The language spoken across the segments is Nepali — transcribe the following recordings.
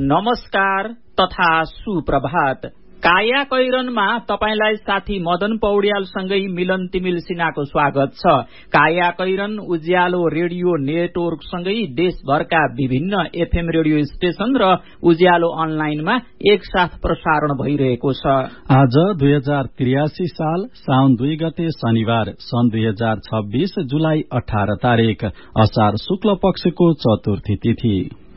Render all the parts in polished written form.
नमस्कार तथा सुप्रभात। काया कैरनमा तपाईलाई साथी मदन पौड्यालसँगै मिलन तिमिल सिन्हाको स्वागत छ। काया कैरन उज्यालो रेडियो नेटवर्कसँगै देशभरका विभिन्न एफएम रेडियो स्टेशन र उज्यालो अनलाइनमा एकसाथ प्रसारण भइरहेको छ। आज 2083 साल साउन 2 गते शनिबार सन् 2026 जुलाई 18 तारिक असार शुक्ल पक्षको चतुर्थी तिथि।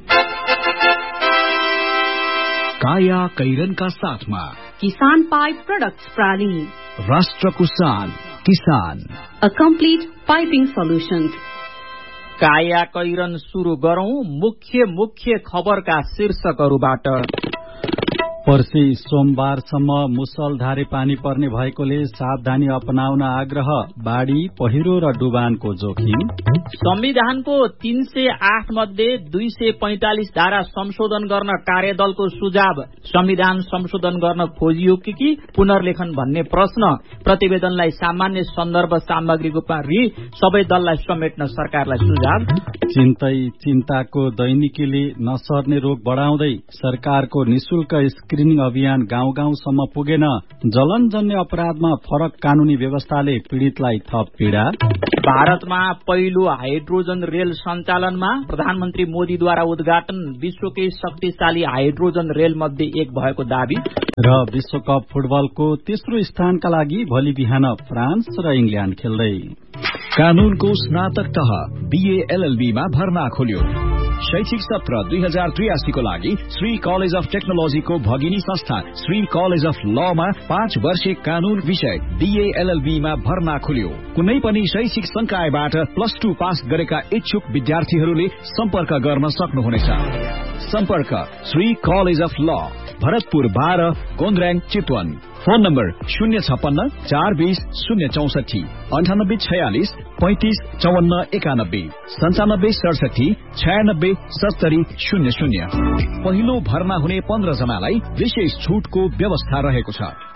काया कैरनका साथमा किसान पाइप प्रोडक्ट्स प्राली, राष्ट्रको शान किसान, अ कम्प्लिट पाइपिङ सोल्युशन्स। काया कैरन सुरु गरौं मुख्य खबरका शीर्षकहरूबाट। पर्सि सोमबारसम्म मुसलधारे पानी पर्ने भएकोले सावधानी अपनाउन आग्रह, बाढ़ी पहिरो र डुबानको जोखिम। संविधानको 308 मध्ये 245 धारा संशोधन गर्न कार्यदलको सुझाव, संविधान संशोधन गर्न खोजियो कि पुनर्लेखन भन्ने प्रश्न। प्रतिवेदनलाई सामान्य सन्दर्भ सामग्रीको पारी सबै दललाई समेट्न सरकारलाई सुझाव। चिन्ताको दैनिकीले नसर्ने रोग बढाउँदै सरकारको निशुल्क स्क्रिनिङ अभियान गाउँ गाउँसम्म पुगेन। जलनजन्य अपराधमा फरक कानूनी व्यवस्थाले पीड़ितलाई थप पीड़ा। भारतमा पहिलो हाइड्रोजन रेल सञ्चालनमा प्रधानमन्त्री मोदीद्वारा उद्घाटन, विश्वकै शक्तिशाली हाइड्रोजन रेल मध्ये एक भएको दावी। र विश्वकप फुटबलको तेस्रो स्थानका लागि भोलि बिहान फ्रान्स र इंग्ल्याण्ड खेल्दै। कानूनको स्नातक तह बीए एलएलबी मा भर्ना खोल्यो। शैक्षिक सत्र 2083 को लागि श्री कलेज अफ टेक्नोलोजीको भगिनी संस्था श्री कलेज अफ ल मा 5 वर्षे कानून विषय बीए एलएलबी मा भर्ना खोल्यो। कुनै पनि शैक्षिक संकायबाट +2 पास गरेका इच्छुक विद्यार्थीहरूले सम्पर्क गर्न सक्नुहुनेछ। सम्पर्क श्री कलेज अफ ल, भरतपुर 12, गोन्द्र्याङ, चितवन। Phone number 056 420 064 98 46 35 54 91 97 67 96 70 00। पहिलो भर्ना हुने 15 जनालाई विशेष छुटको व्यवस्था रहेको छ।